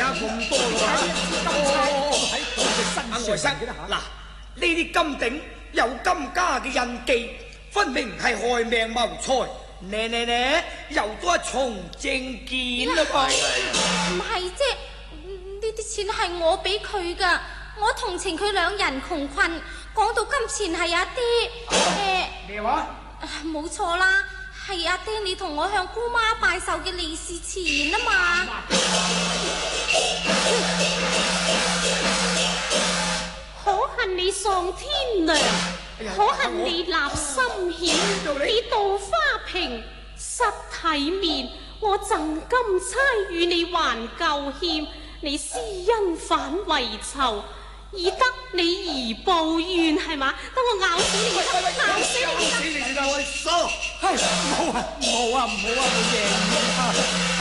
咁多嘅喺我嘅身上。嗱，呢啲金頂有金家嘅印記，分明係害命謀財。呢，又多一重證件啦噃。 唔係啫，呢啲錢係我俾佢噶，我同情佢兩人窮困，講到金錢係阿爹。 咩話？ 冇錯啦，係阿爹你同我向姑媽拜壽嘅利是錢啊嘛。 可恨你喪天良，可恨你立心險，你杜花瓶失體面，我贈金釵與你還舊欠，你施恩反為仇，以得你而報怨係嘛？等我咬死你，咬死你！ 我收，係唔好啊，老爺。